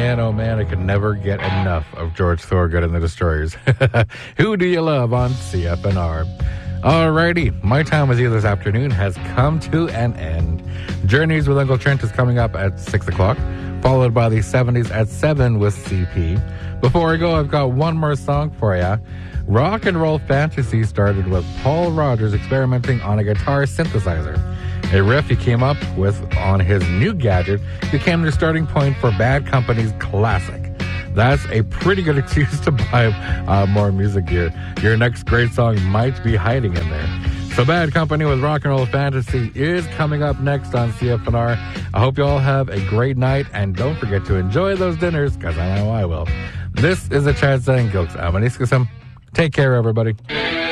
oh man, I could never get enough of George Thorogood and the Destroyers. Who do you love on CFNR? Alrighty, my time with you this afternoon has come to an end. Journeys with Uncle Trent is coming up at 6 o'clock, followed by the 70s at 7 with CP. Before I go, I've got one more song for you. Rock and Roll Fantasy started with Paul Rogers experimenting on a guitar synthesizer. A riff he came up with on his new gadget became the starting point for Bad Company's classic. That's a pretty good excuse to buy more music gear. Your next great song might be hiding in there. So Bad Company with Rock and Roll Fantasy is coming up next on CFNR. I hope you all have a great night, and don't forget to enjoy those dinners, because I know I will. This is a Chad saying, Gilks Amaniscusum. Take care, everybody.